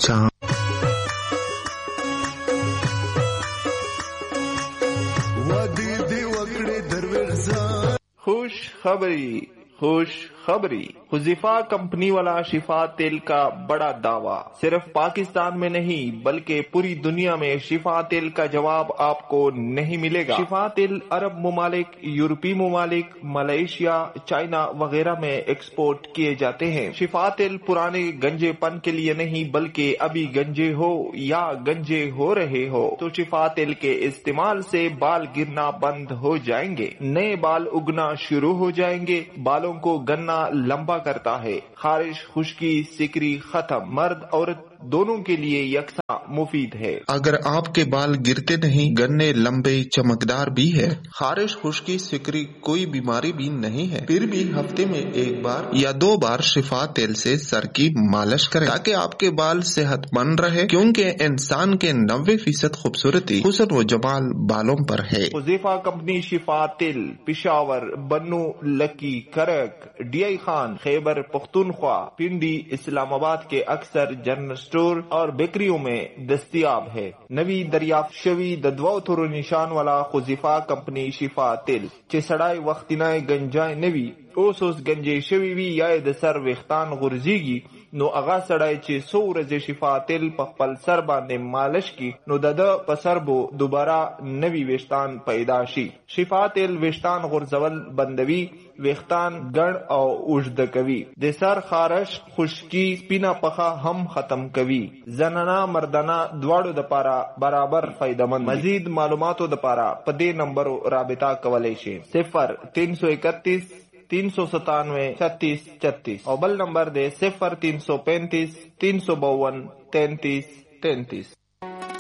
جہاں خوش خبری حذیفہ کمپنی والا شفا تیل کا بڑا دعویٰ۔ صرف پاکستان میں نہیں بلکہ پوری دنیا میں شفا تیل کا جواب آپ کو نہیں ملے گا۔ شفا تیل عرب ممالک، یورپی ممالک، ملائیشیا، چائنا وغیرہ میں ایکسپورٹ کیے جاتے ہیں۔ شفا تیل پرانے گنجے پن کے لیے نہیں بلکہ ابھی گنجے ہو یا گنجے ہو رہے ہو تو شفا تیل کے استعمال سے بال گرنا بند ہو جائیں گے، نئے بال اگنا شروع ہو جائیں گے، بالوں کو گننا لمبا کرتا ہے، خارش، خشکی، سکری ختم، مرد عورت دونوں کے لیے یکساں مفید ہے۔ اگر آپ کے بال گرتے نہیں، گنے لمبے چمکدار بھی ہے، خارش، خشکی، سکری کوئی بیماری بھی نہیں ہے، پھر بھی ہفتے میں ایک بار یا 2 بار شفا تیل سے سر کی مالش کریں تاکہ آپ کے بال صحت مند رہے، کیونکہ انسان کے 90% خوبصورتی حسن و جمال بالوں پر ہے۔ حذیفہ کمپنی شفا تیل پشاور، بنو، لکی، کرک، ڈی آئی خان، خیبر پختونخوا، پنڈی، اسلام آباد کے اکثر جنرل اسٹور اور بیکریوں میں دستیاب ہے۔ نوی دریافت شوی ددواو تھرو نشان والا حذیفہ کمپنی شفا تیل چه سڑای وقتنای گنجای نوی اوس گنجے شوی وی یا د سر ویختان غرزیگی نو اغا سڑای چې سو ورځې شفا تیل په خپل سر باندې مالش کی نو دده په سر بو دوباره نوی ویشتان پیدا شي۔ شفا تیل ویشتان غرزول بندوی، ویختان گن او اوږد کوي، د سر خارش، خشکی، سپینا پخه هم ختم کوي، زنانا مردانا دواړو د پاره برابر فائدمند۔ مزید معلوماتو د پاره په دې نمبر رابطه کولای شي 0331 397 36 36 اور بل نمبر دے 0335 352 33 33۔